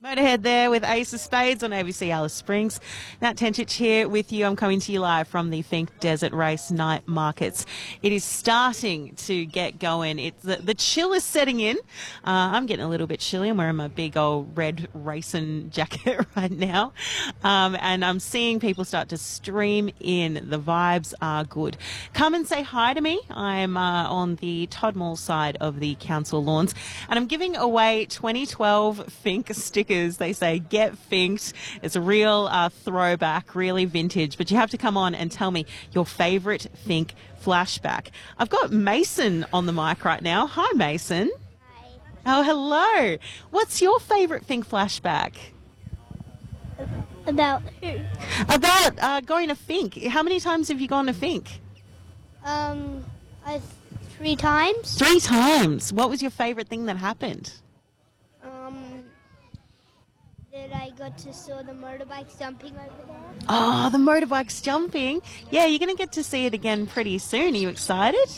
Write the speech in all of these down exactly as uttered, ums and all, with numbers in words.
Motorhead there with Ace of Spades on A B C Alice Springs. Nat Tentich here with you. I'm coming to you live from the Finke Desert Race Night Markets. It is starting to get going. It's the, the chill is setting in. Uh, I'm getting a little bit chilly. I'm wearing my big old red racing jacket right now. Um, and I'm seeing people start to stream in. The vibes are good. Come and say hi to me. I'm uh, on the Todmall side of the council lawns, and I'm giving away twenty twelve Finke stickers. They say get Finked. It's a real uh, throwback, really vintage, but you have to come on and tell me your favourite Finke flashback. I've got Mason on the mic right now. Hi, Mason. Hi. Oh, hello. What's your favourite Finke flashback? About who? About uh, going to Finke. How many times have you gone to Finke? Um, I three times. Three times. What was your favourite thing that happened? Um, that I got to saw the motorbikes jumping over there. Oh, the motorbikes jumping. Yeah, you're going to get to see it again pretty soon. Are you excited?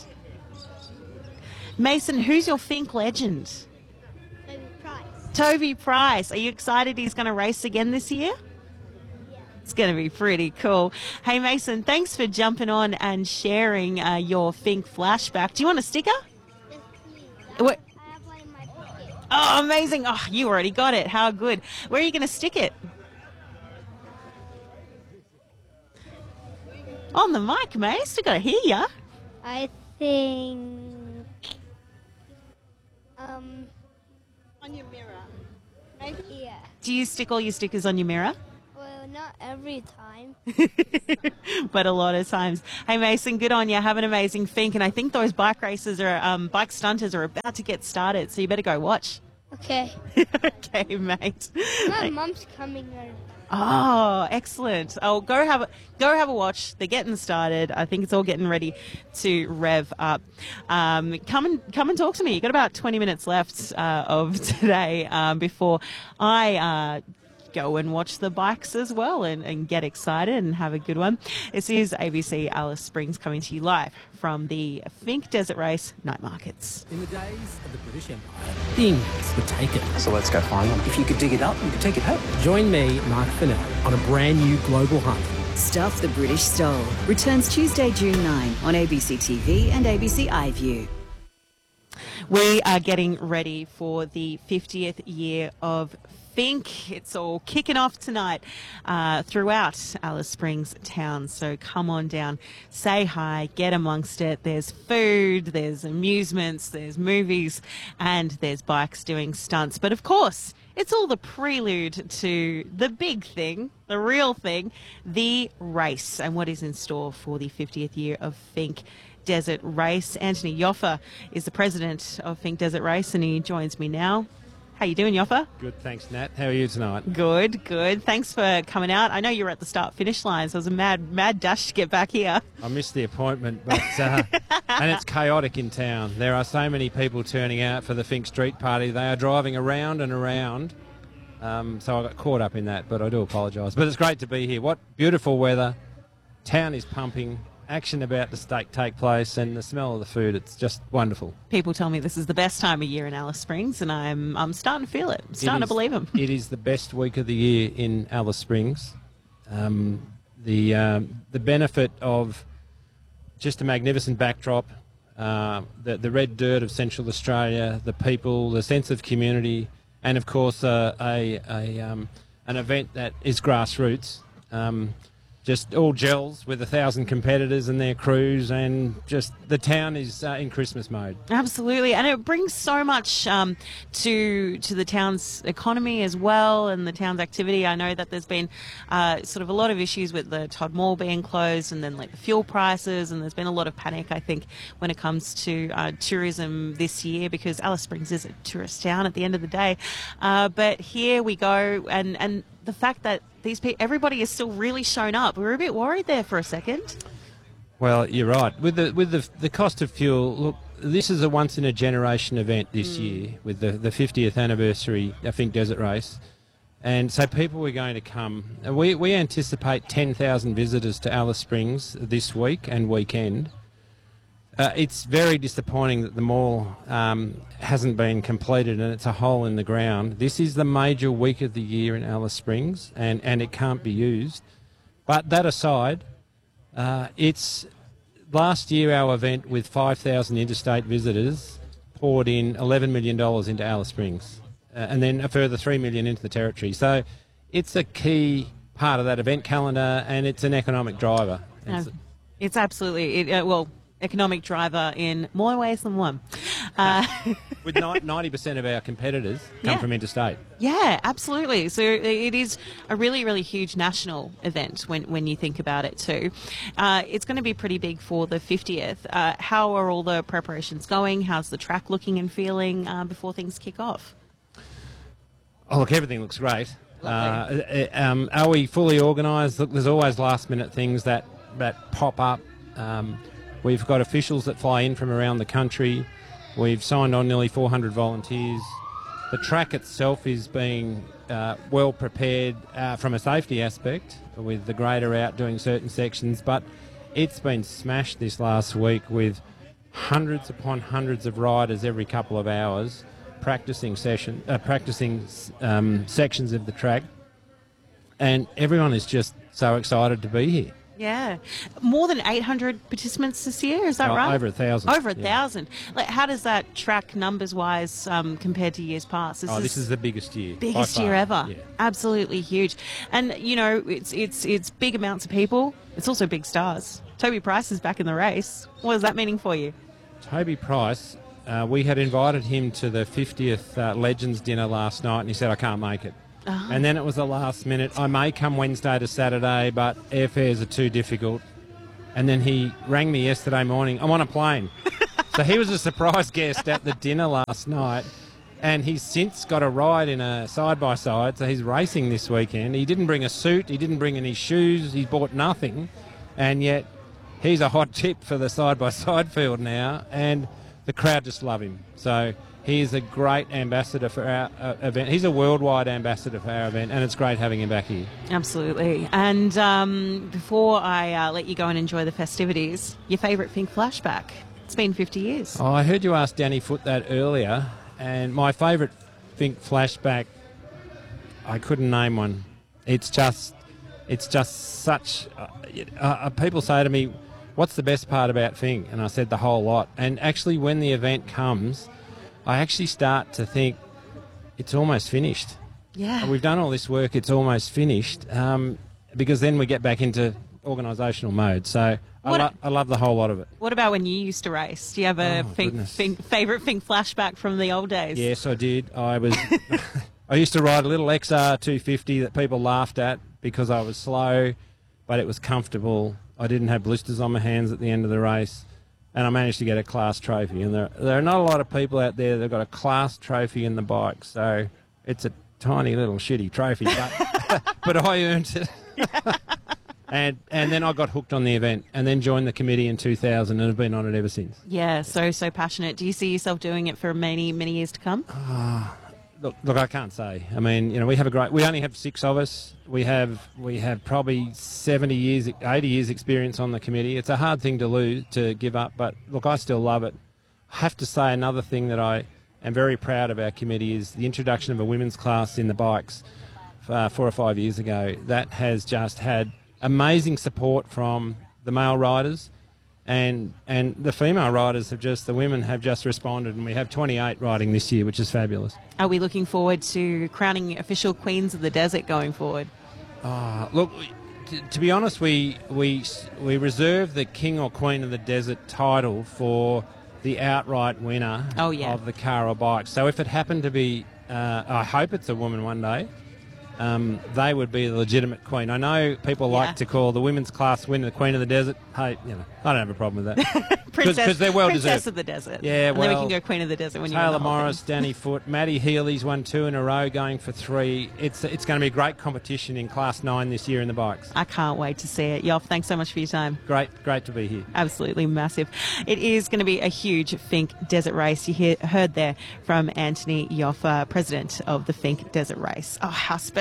Mason, who's your Finke legend? Toby Price. Toby Price. Are you excited he's going to race again this year? Yeah. It's going to be pretty cool. Hey, Mason, thanks for jumping on and sharing uh, your Finke flashback. Do you want a sticker? Yes, please. What? I have one in my pocket. Oh, amazing. Oh, you already got it. How good. Where are you going to stick it? On the mic, mate. Still got to hear ya. I think. Um. On your mirror. Maybe. Yeah. Do you stick all your stickers on your mirror? Well, not every time. But a lot of times. Hey, Mason, good on you. Have an amazing Finke. And I think those bike races are, um, bike stunters are about to get started, so you better go watch. Okay. Okay, mate. My mum's coming over. Oh, excellent. Oh, go have a, go have a watch. They're getting started. I think it's all getting ready to rev up. Um, come and come and talk to me. You've got about twenty minutes left uh, of today um, before I uh, go and watch the bikes as well and, and get excited and have a good one. This is A B C Alice Springs coming to you live from the Finke Desert Race Night Markets. In the days of the British Empire, things were taken. So let's go find them. If you could dig it up, you could take it home. Join me, Mark Fennell, on a brand new global hunt. Stuff the British Stole returns Tuesday, June ninth on A B C T V and A B C iView. We are getting ready for the fiftieth year of Finke. It's all kicking off tonight uh, throughout Alice Springs town. So come on down, say hi, get amongst it. There's food, there's amusements, there's movies, and there's bikes doing stunts. But of course, it's all the prelude to the big thing, the real thing, the race, and what is in store for the fiftieth year of Finke Desert Race. Anthony Yoffa is the president of Finke Desert Race, and he joins me now. How you doing, Yoffa? Good, thanks, Nat. How are you tonight? Good, good. Thanks for coming out. I know you were at the start-finish line, so it was a mad, mad dash to get back here. I missed the appointment, but uh, and it's chaotic in town. There are so many people turning out for the Finke Street Party. They are driving around and around. Um, so I got caught up in that, but I do apologise. But it's great to be here. What beautiful weather. Town is pumping. Action about to stake take place, and the smell of the food, it's just wonderful. People tell me this is the best time of year in Alice Springs, and I'm I'm starting to feel it. I'm starting It is- to believe them. It is the best week of the year in Alice Springs. Um, the um, the benefit of just a magnificent backdrop, uh, the the red dirt of Central Australia, the people, the sense of community, and of course uh, a a um, an event that is grassroots. Um, Just all gels with a thousand competitors and their crews, and just the town is uh, in Christmas mode. Absolutely, and it brings so much um, to to the town's economy as well, and the town's activity. I know that there's been uh, sort of a lot of issues with the Todd Mall being closed, and then like the fuel prices, and there's been a lot of panic, I think, when it comes to uh, tourism this year, because Alice Springs is a tourist town at the end of the day. Uh, but here we go, and and the fact that these people, everybody is still really shown up. We were a bit worried there for a second. Well, you're right. With the with the the cost of fuel, look, this is a once in a generation event this mm. year with the the fiftieth anniversary of Finke Desert Race, and so people were going to come. We we anticipate ten thousand visitors to Alice Springs this week and weekend. Uh, it's very disappointing that the mall um, hasn't been completed and it's a hole in the ground. This is the major week of the year in Alice Springs, and, and it can't be used. But that aside, uh, it's last year our event with five thousand interstate visitors poured in eleven million dollars into Alice Springs, uh, and then a further three million dollars into the Territory. So it's a key part of that event calendar, and it's an economic driver. No, it's absolutely, it, uh, well, economic driver in more ways than one. Uh, With ninety percent of our competitors come Yeah. from interstate. Yeah, absolutely. So it is a really, really huge national event when, when you think about it too. Uh, it's going to be pretty big for the fiftieth. Uh, how are all the preparations going? How's the track looking and feeling uh, before things kick off? Oh, look, everything looks great. Uh, uh, um, are we fully organised? Look, there's always last-minute things that, that pop up. Um, we've got officials that fly in from around the country. We've signed on nearly four hundred volunteers. The track itself is being uh, well prepared uh, from a safety aspect, with the grader out doing certain sections, but it's been smashed this last week with hundreds upon hundreds of riders every couple of hours practicing session, uh, practicing um, sections of the track, and everyone is just so excited to be here. Yeah. More than eight hundred participants this year, is that Oh, right? over a thousand. Over a Yeah. thousand. Like, how does that track numbers-wise um, compared to years past? Oh, this is the biggest year. by biggest far. year ever. Yeah. Absolutely huge. And, you know, it's it's it's big amounts of people. It's also big stars. Toby Price is back in the race. What is that meaning for you? Toby Price, uh, we had invited him to the fiftieth uh, Legends dinner last night, and he said, I can't make it. Oh. And then it was the last minute. I may come Wednesday to Saturday, but airfares are too difficult. And then he rang me yesterday morning. I'm on a plane. So he was a surprise guest at the dinner last night. And he's since got a ride in a side-by-side. So he's racing this weekend. He didn't bring a suit. He didn't bring any shoes. He bought nothing. And yet he's a hot tip for the side-by-side field now. And the crowd just love him. So he is a great ambassador for our uh, event. He's a worldwide ambassador for our event, and it's great having him back here. Absolutely. And um, before I uh, let you go and enjoy the festivities, your favourite Fink flashback? It's been fifty years. Oh, I heard you ask Danny Foote that earlier, and my favourite Fink flashback, I couldn't name one. It's just, it's just such. Uh, uh, people say to me, "What's the best part about Fink?" And I said the whole lot. And actually, when the event comes, I actually start to think it's almost finished. Yeah. We've done all this work, it's almost finished, um, because then we get back into organisational mode. So I, What lo- a- I love the whole lot of it. What about when you used to race? Do you have a Oh, Fink, goodness. Fink, favourite Fink flashback from the old days? Yes, I did. I was. I used to ride a little X R two fifty that people laughed at because I was slow, but it was comfortable. I didn't have blisters on my hands at the end of the race. And I managed to get a class trophy. And there, there are not a lot of people out there that have got a class trophy in the bike. So it's a tiny little shitty trophy, but, but I earned it. and and then I got hooked on the event and then joined the committee in two thousand and have been on it ever since. Yeah, so, so passionate. Do you see yourself doing it for many, many years to come? Look, look, I can't say. I mean, you know, we have a great. We only have six of us. We have we have probably seventy years, eighty years experience on the committee. It's a hard thing to lose, to give up, but look, I still love it. I have to say another thing that I am very proud of our committee is the introduction of a women's class in the bikes uh, four or five years ago. That has just had amazing support from the male riders. And and the female riders have just, the women have just responded, and we have twenty-eight riding this year, which is fabulous. Are we looking forward to crowning official Queens of the Desert going forward? Uh, look, t- to be honest, we we we reserve the King or Queen of the Desert title for the outright winner Oh, yeah. of the car or bike. So if it happened to be, uh, I hope it's a woman one day, um, they would be the legitimate queen. I know people Yeah. like to call the women's class winner the Queen of the Desert. Hey, you know, I don't have a problem with that. Princess, 'cause they're well Princess deserved. of the Desert. Yeah, and then we well, can go Queen of the Desert when you win Taylor the whole Morris, thing. Danny Foote, Maddie Healy's won two in a row, going for three. It's it's going to be a great competition in Class nine this year in the bikes. I can't wait to see it. Yoff, thanks so much for your time. Great, great to be here. Absolutely massive. It is going to be a huge Fink Desert Race. You hear, heard there from Anthony Yoff, uh, president of the Fink Desert Race. Oh, how special.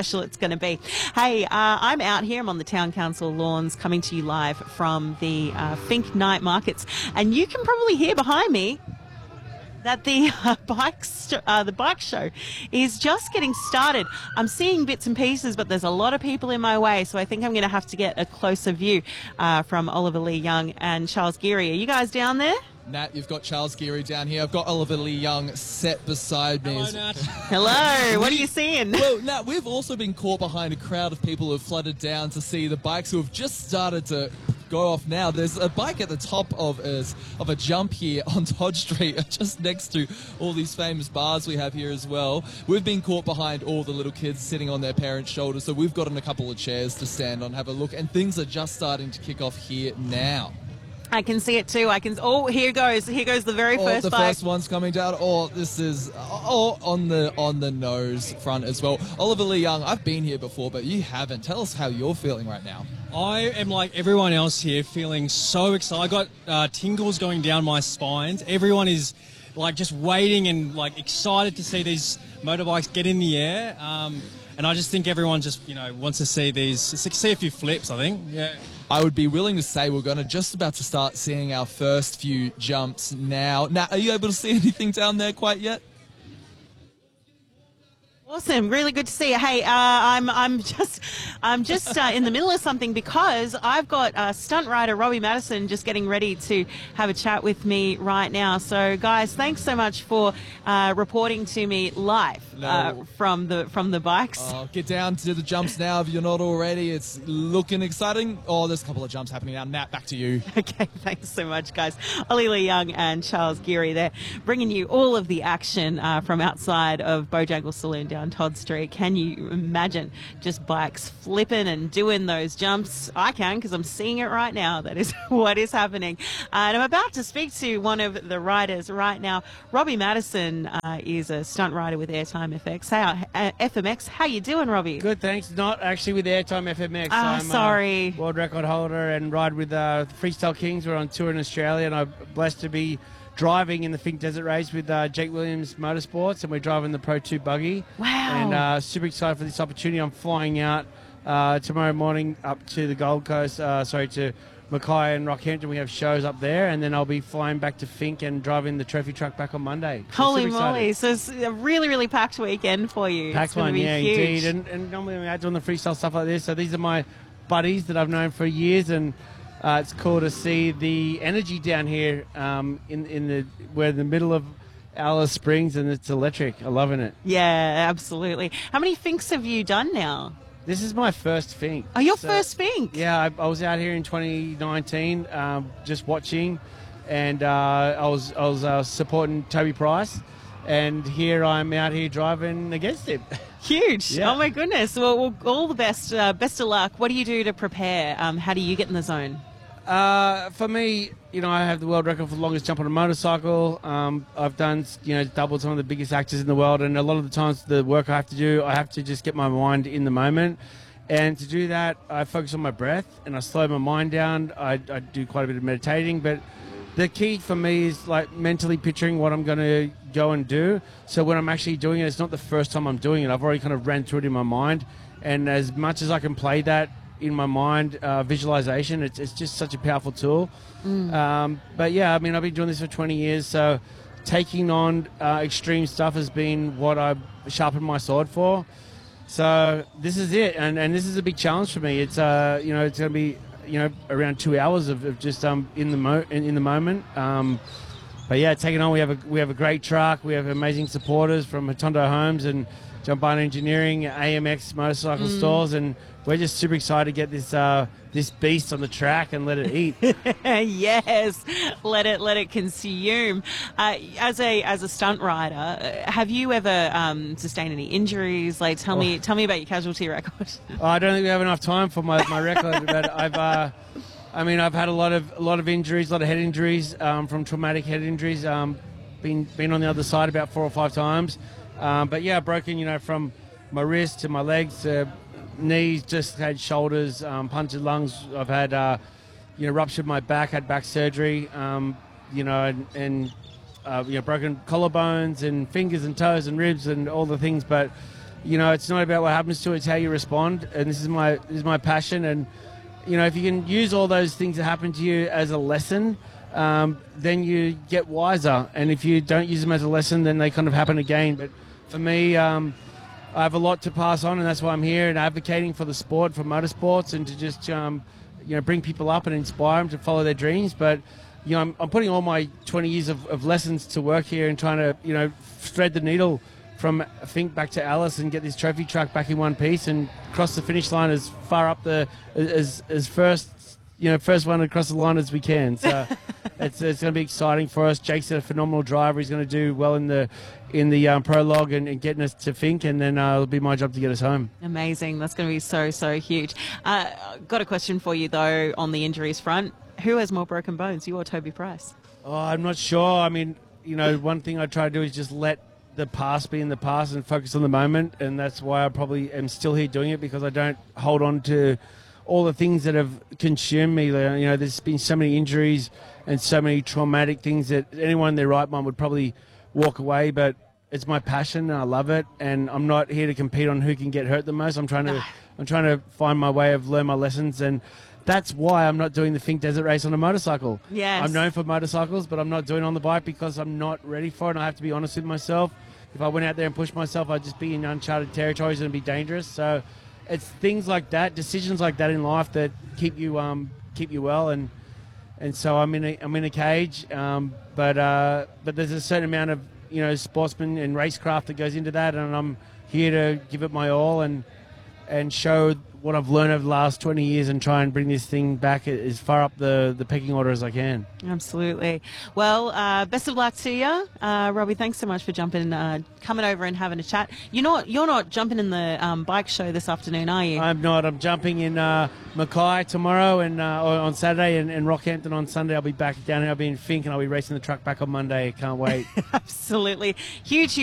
special it's going to be. Hey, uh, I'm out here. I'm on the Town Council lawns coming to you live from the uh, Fink Night Markets. And you can probably hear behind me that the uh, bike st- uh, the bike show is just getting started. I'm seeing bits and pieces, but there's a lot of people in my way, so I think I'm going to have to get a closer view uh, from Oliver Lee Young and Charles Geary. Are you guys down there? Nat, you've got Charles Geary down here. I've got Oliver Lee Young set beside me. Hello, Nat. Hello, what are you seeing? Well, Nat, we've also been caught behind a crowd of people who have flooded down to see the bikes who have just started to go off now. There's a bike at the top of a, of a jump here on Todd Street, just next to all these famous bars we have here as well. We've been caught behind all the little kids sitting on their parents' shoulders, so we've gotten a couple of chairs to stand on, have a look, and things are just starting to kick off here now. I can see it too. I can. Oh, here goes. Here goes the very Oh, first the bike. first one's coming down. Oh, this is oh on the on the nose front as well. Oliver Lee Young, I've been here before, but you haven't. Tell us how you're feeling right now. I am like everyone else here, feeling so excited. I got uh, tingles going down my spines. Everyone is like just waiting and like excited to see these motorbikes get in the air. Um, and I just think everyone just you know wants to see these, see a few flips. I think, yeah. I would be willing to say we're going to just about to start seeing our first few jumps now. Now, are you able to see anything down there quite yet? Awesome, really good to see you. Hey, uh, I'm I'm just I'm just uh, in the middle of something because I've got uh, stunt rider Robbie Madison just getting ready to have a chat with me right now. So, guys, thanks so much for uh, reporting to me live uh, No. from the from the bikes. Oh, get down to the jumps now if you're not already. It's looking exciting. Oh, there's a couple of jumps happening now. Nat, back to you. Okay, thanks so much, guys. Ollie Lee Young and Charles Geary there, bringing you all of the action uh, from outside of Bojangles Saloon down Todd Street. Can you imagine just bikes flipping and doing those jumps? I can, because I'm seeing it right now. That is what is happening. Uh, and I'm about to speak to one of the riders right now. Robbie Madison uh, is a stunt rider with Airtime F X. How, uh, F M X. How you doing, Robbie? Good, thanks. Not actually with Airtime F M X. Ah, I'm sorry. a world record holder and ride with uh, Freestyle Kings. We're on tour in Australia, and I'm blessed to be driving in the Fink Desert Race with uh, Jake Williams Motorsports, and we're driving the Pro two buggy. Wow. And uh, super excited for this opportunity. I'm flying out uh, tomorrow morning up to the Gold Coast, uh, sorry, to Mackay and Rockhampton. We have shows up there, and then I'll be flying back to Fink and driving the trophy truck back on Monday. So Holy super excited. moly. So it's a really, really packed weekend for you. Packed It's gonna one, be yeah, huge. indeed. And, and normally I'm out doing the freestyle stuff like this. So these are my buddies that I've known for years, and uh, it's cool to see the energy down here um, in in the we're in the middle of Alice Springs, and it's electric. I'm loving it. Yeah, absolutely. How many Finks have you done now? This is my first Fink. Oh, your So, first Fink? Yeah, I, I was out here in twenty nineteen, um, just watching, and uh, I was I was uh, supporting Toby Price, and here I'm out here driving against him. Huge. Yeah. Oh, my goodness. Well, well all the best. Uh, best of luck. What do you do to prepare? Um, how do you get in the zone? Uh, for me, you know, I have the world record for the longest jump on a motorcycle. Um, I've done, you know, doubled some of the biggest actors in the world, and a lot of the times the work I have to do, I have to just get my mind in the moment. And to do that, I focus on my breath and I slow my mind down. I, I do quite a bit of meditating, but the key for me is like mentally picturing what I'm going to go and do. So when I'm actually doing it, it's not the first time I'm doing it. I've already kind of ran through it in my mind. And as much as I can play that in my mind, uh, visualization, it's, it's just such a powerful tool. Mm. Um, but yeah, I mean, I've been doing this for twenty years, so taking on uh, extreme stuff has been what I've sharpened my sword for. So this is it, and, and this is a big challenge for me. It's uh, you know, it's going to be you know around two hours of, of just um in the mo in, in the moment. Um, but yeah, taking on, we have a we have a great truck. We have amazing supporters from Hotondo Homes and John Barn Engineering, A M X Motorcycle Mm. Stores, and we're just super excited to get this uh, this beast on the track and let it eat. Yes, let it let it consume. Uh, as a as a stunt rider, uh, have you ever um, sustained any injuries? Like, tell me Oh. tell me about your casualty record. Oh, I don't think we have enough time for my, my record, but I've, uh, I mean, I've had a lot of a lot of injuries, a lot of head injuries um, from traumatic head injuries. Um, been been on the other side about four or five times, um, but yeah, broken, you know, from my wrist to my legs, to knees, just had shoulders, um, punctured lungs. I've had, uh, you know, ruptured my back, had back surgery, um, you know, and, and uh, you know, broken collarbones and fingers and toes and ribs and all the things, but. you know, it's not about what happens to it, it's how you respond. And this is my this is my passion. And, you know, if you can use all those things that happen to you as a lesson, um, then you get wiser. And if you don't use them as a lesson, then they kind of happen again. But for me, um, I have a lot to pass on, and that's why I'm here and advocating for the sport, for motorsports, and to just, um, you know, bring people up and inspire them to follow their dreams. But, you know, I'm, I'm putting all my twenty years of, of lessons to work here and trying to, you know, thread the needle from Finke back to Alice and get this trophy truck back in one piece and cross the finish line as far up the as as first, you know, first one across the line as we can. So it's it's going to be exciting for us. Jake's a phenomenal driver. He's going to do well in the in the um, prologue and, and getting us to Finke, and then uh, it'll be my job to get us home. Amazing. That's going to be so, so huge. Uh, got a question for you, though, on the injuries front. Who has more broken bones, you or Toby Price? Oh, I'm not sure. I mean, you know, one thing I try to do is just let the past be in the past and focus on the moment, and that's why I probably am still here doing it, because I don't hold on to all the things that have consumed me. You know, there's been so many injuries and so many traumatic things that anyone in their right mind would probably walk away, but it's my passion and I love it, and I'm not here to compete on who can get hurt the most. I'm trying to I'm trying to find my way of learn my lessons, and that's why I'm not doing the Finke Desert Race on a motorcycle. Yes. I'm known for motorcycles, but I'm not doing it on the bike because I'm not ready for it, and I have to be honest with myself. If I went out there and pushed myself, I'd just be in uncharted territories and it'd be dangerous. So it's things like that, decisions like that in life that keep you um, keep you well, and and so I'm in a, I'm in a cage, um, but uh, but there's a certain amount of, you know, sportsman and racecraft that goes into that, and I'm here to give it my all and and show what I've learned over the last twenty years and try and bring this thing back as far up the, the pecking order as I can. Absolutely. Well, uh, best of luck to you. Uh, Robbie, thanks so much for jumping, uh, coming over and having a chat. You're not, you're not jumping in the um, bike show this afternoon, are you? I'm not. I'm jumping in uh, Mackay tomorrow and uh, on Saturday, and, and Rockhampton on Sunday. I'll be back down here. I'll be in Finke, and I'll be racing the truck back on Monday. Can't wait. Absolutely. Huge